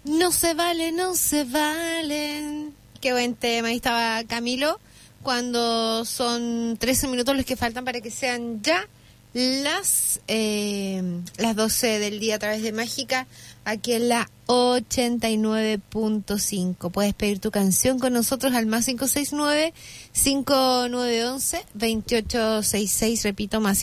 No se vale, no se valen. Qué buen tema. Ahí estaba Camilo. Cuando son 13 minutos los que faltan para que sean ya las 12 del día a través de Mágica, aquí en la 89.5. Puedes pedir tu canción con nosotros al más 569-5911-2866. Repito, más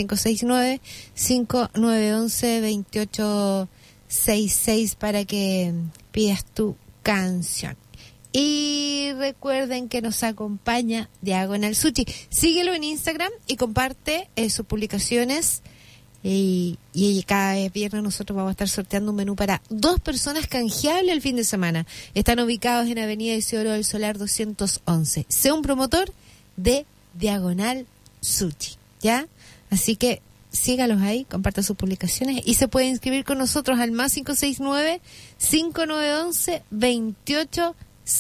569-5911-2866 para que pidas tu canción. Y recuerden que nos acompaña Diagonal Sushi. Síguelo en Instagram y comparte sus publicaciones. Y cada viernes nosotros vamos a estar sorteando un menú para 2 personas canjeable el fin de semana. Están ubicados en Avenida Isidoro del Solar 211. Sea un promotor de Diagonal Sushi, ¿ya? Así que sígalos ahí, compartan sus publicaciones y se puede inscribir con nosotros al más 569-5911-2866.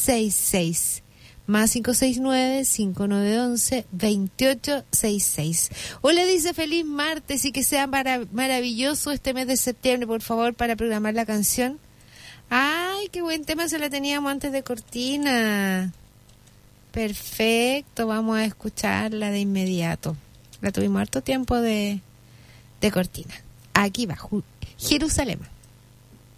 Más 569-5911-2866. Hola, dice feliz martes y que sea maravilloso este mes de septiembre, por favor, para programar la canción. Ay, qué buen tema, se la teníamos antes de cortina. Perfecto, vamos a escucharla de inmediato. La tuvimos harto tiempo de cortina. Aquí va, Jerusalén.